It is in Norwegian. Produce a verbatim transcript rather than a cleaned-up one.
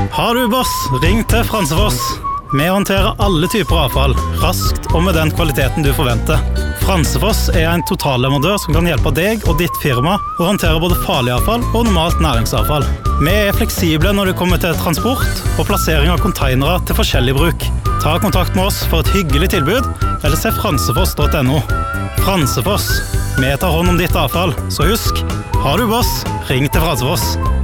Har du boss, ring til Fransefoss. Vi håndterer alle typer avfall, raskt og med den kvaliteten du forventer. Fransefoss er en totalleverandør som kan hjelpe deg og ditt firma å håndtere både farlig avfall og normalt næringsavfall. Vi er fleksible når det kommer til transport og plassering av containere til forskjellig bruk. Ta kontakt med oss for et hyggelig tilbud, eller se fransefoss punktum no. Fransefoss, vi tar hånd om ditt avfall, så husk, har du boss, ring til Fransefoss.